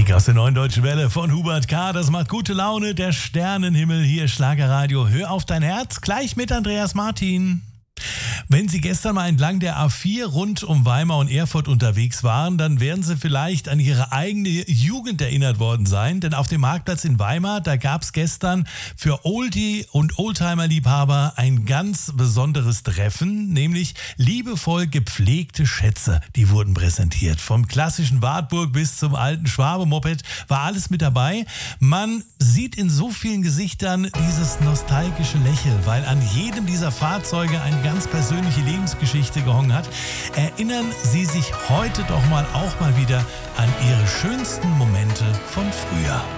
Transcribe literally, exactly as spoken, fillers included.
Musik aus der Neuen Deutschen Welle von Hubert K. Das macht gute Laune, der Sternenhimmel, hier Schlagerradio. Hör auf dein Herz, gleich mit Andreas Martin. Wenn Sie gestern mal entlang der A vier rund um Weimar und Erfurt unterwegs waren, dann werden Sie vielleicht an Ihre eigene Jugend erinnert worden sein. Denn auf dem Marktplatz in Weimar, da gab es gestern für Oldie- und Oldtimer-Liebhaber ein ganz besonderes Treffen, nämlich liebevoll gepflegte Schätze. Die wurden präsentiert. Vom klassischen Wartburg bis zum alten Schwabe-Moped war alles mit dabei. Man sieht in so vielen Gesichtern dieses nostalgische Lächeln, weil an jedem dieser Fahrzeuge ein ganz persönliche Lebensgeschichte gehangen hat. Erinnern Sie sich heute doch mal auch mal wieder an Ihre schönsten Momente von früher.